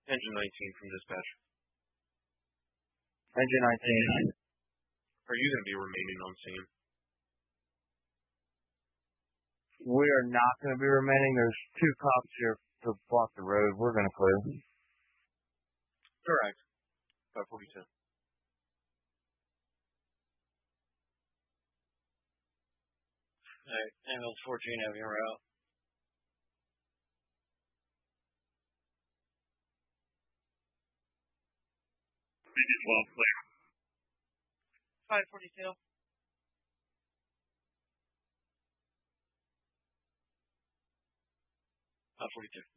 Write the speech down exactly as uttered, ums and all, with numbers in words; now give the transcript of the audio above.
Engine nineteen from dispatch. Engine nineteen. Are you going to be remaining on scene? We are not going to be remaining. There's two cops here to block the road. We're going to clear. Correct. five forty-two. Alright, ambulance fourteen, have your route. twelve clear. five forty-two. five forty-two.